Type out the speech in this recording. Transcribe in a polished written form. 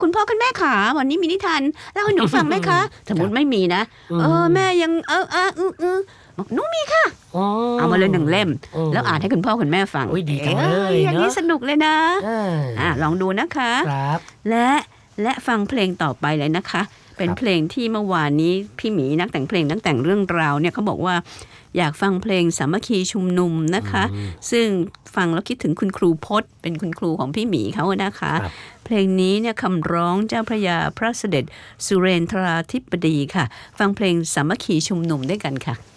คุณพ่อคุณแม่ขาวันนี้มีนิทานเล่าให้หนูฟังไหมคะสมมติไม่มีนะแม่ยังบอกหนูมีค่ะเอามาเลย1 เล่มแล้วอ่านให้คุณพ่อคุณแม่ฟังดีจังเลยอย่างนี้สนุกเลยนะลองดูนะคะครับและฟังเพลงต่อไปเลยนะคะเป็นเพลงที่เมื่อวานนี้พี่หมีนักแต่งเพลงนักแต่งเรื่องราวเนี่ยเขาบอกว่าอยากฟังเพลงสามัคคีชุมนุมนะคะซึ่งฟังแล้วคิดถึงคุณครูพจน์เป็นคุณครูของพี่หมีเขานะคะเพลงนี้เนี่ยคำร้องเจ้าพระยาพระเสด็จสุเรนทราธิปดีค่ะฟังเพลงสามัคคีชุมนุมด้วยกันค่ะ